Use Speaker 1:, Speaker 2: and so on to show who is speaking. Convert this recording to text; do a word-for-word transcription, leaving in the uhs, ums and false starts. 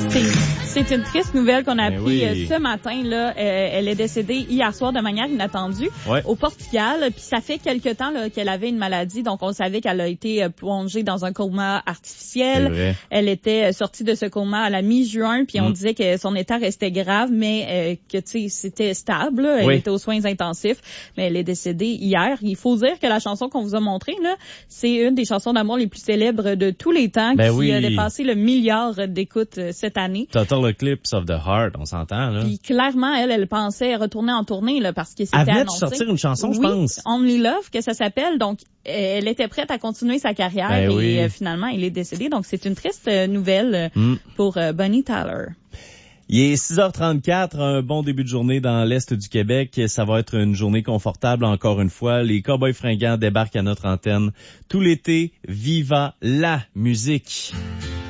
Speaker 1: C'est, c'est une triste nouvelle qu'on a
Speaker 2: Ben
Speaker 1: appris
Speaker 2: oui.
Speaker 1: ce matin. Là, euh, elle est décédée hier soir de manière inattendue
Speaker 2: Ouais.
Speaker 1: au Portugal. Puis ça fait quelque temps là, qu'elle avait une maladie, donc on savait qu'elle a été euh, plongée dans un coma
Speaker 2: C'est
Speaker 1: artificiel.
Speaker 2: vrai.
Speaker 1: Elle était sortie de ce coma à la mi-juin, puis on
Speaker 2: Mm.
Speaker 1: disait que son état restait grave, mais euh, que tu sais c'était stable. Là. Elle
Speaker 2: Oui.
Speaker 1: était aux soins intensifs, mais elle est décédée hier. Il faut dire que la chanson qu'on vous a montrée là, c'est une des chansons d'amour les plus célèbres de tous les temps,
Speaker 2: Ben
Speaker 1: qui
Speaker 2: oui.
Speaker 1: a dépassé le milliard d'écoutes euh, cette année.
Speaker 2: Total Eclipse of the Heart, on s'entend, là.
Speaker 1: Puis clairement, elle, elle pensait retourner en tournée là, parce que c'était
Speaker 2: Elle venait de
Speaker 1: annoncé.
Speaker 2: sortir une chanson, je
Speaker 1: Oui,
Speaker 2: pense.
Speaker 1: Only Love, que ça s'appelle. Donc, elle était prête à continuer sa carrière
Speaker 2: Ben
Speaker 1: et
Speaker 2: oui.
Speaker 1: euh, finalement, elle est décédée. Donc, c'est une triste euh, nouvelle euh,
Speaker 2: Mm.
Speaker 1: pour euh, Bonnie Tyler.
Speaker 2: Il est six heures trente-quatre, un bon début de journée dans l'Est du Québec. Ça va être une journée confortable encore une fois. Les Cowboys fringants débarquent à notre antenne tout l'été. Viva la musique!